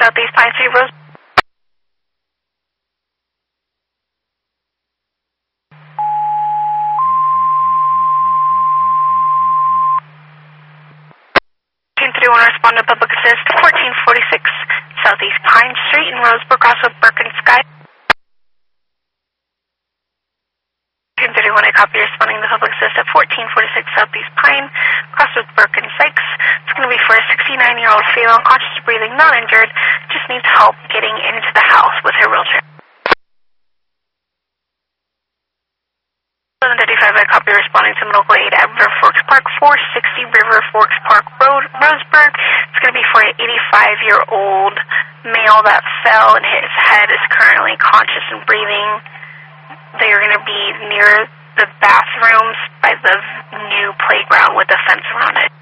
Southeast Pine Street, Rose. Respond to Public Assist 1446 Southeast Pine Street in Rosebrook, cross with Burke and Sky. 31, I copy responding to Public Assist at 1446 Southeast Pine, cross with Burke and Sykes. It's going to be for a 69-year-old female, conscious of breathing, not injured, just needs help getting into the house with her wheelchair. 11:35, I copy responding to Medical Aid at River Forks Park, 460 River Forks Park Road, Roseburg. It's going to be for an 85-year-old male that fell and his head is currently conscious and breathing. They are going to be near the bathrooms by the new playground with a fence around it.